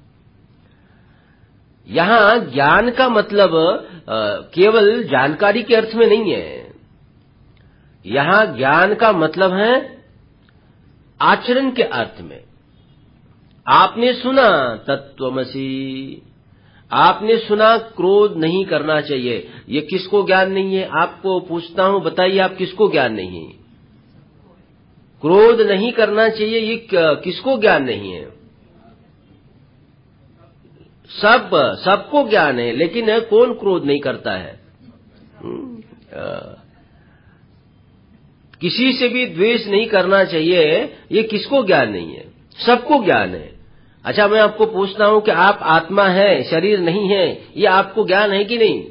यहाँ ज्ञान का मतलब केवल जानकारी के अर्थ में नहीं है। यहाँ ज्ञान का मतलब है आचरण के अर्थ में। आपने सुना तत्त्वमसि, आपने सुना क्रोध नहीं करना चाहिए। ये किसको ज्ञान नहीं है? आपको पूछता हूं, बताइए आप किसको ज्ञान नहीं है? क्रोध नहीं करना चाहिए, ये किसको ज्ञान नहीं है? सबको ज्ञान है, लेकिन कौन क्रोध नहीं करता है? किसी से भी द्वेष नहीं करना चाहिए, ये किसको ज्ञान नहीं है? सबको ज्ञान है। अच्छा, मैं आपको पूछता हूं कि आप आत्मा है, शरीर नहीं है, ये आपको ज्ञान है कि नहीं?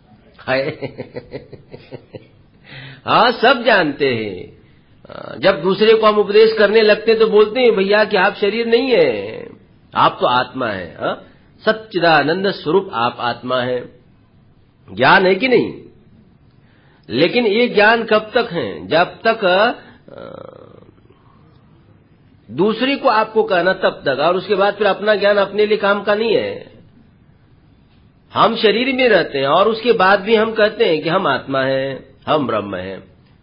हाँ, सब जानते हैं। जब दूसरे को हम उपदेश करने लगते तो बोलते हैं भैया कि आप शरीर नहीं है, आप तो आत्मा है। हाँ, सच्चिदानंद स्वरूप आप आत्मा है। ज्ञान है कि नहीं? लेकिन ये ज्ञान कब तक है? जब तक दूसरे को आपको कहना तब तक, और उसके बाद फिर अपना ज्ञान अपने लिए काम का नहीं है। हम शरीर में रहते हैं और उसके बाद भी हम कहते हैं कि हम आत्मा हैं, हम ब्रह्म हैं।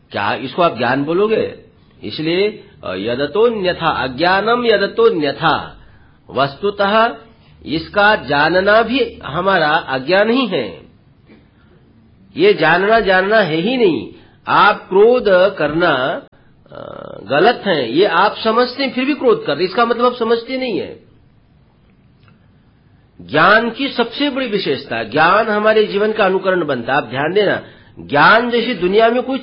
क्या इसको आप ज्ञान बोलोगे? इसलिए यदतोन्यथा, अज्ञानम यदतोन्यथा, वस्तुतः इसका जानना भी हमारा अज्ञान ही है। ये जानना है ही नहीं। आप क्रोध करना गलत है, ये आप समझते हैं फिर भी क्रोध कर रहे, इसका मतलब समझते नहीं है। ज्ञान की सबसे बड़ी विशेषता, ज्ञान हमारे जीवन का अनुकरण बनता है। आप ध्यान देना, ज्ञान जैसी दुनिया में कोई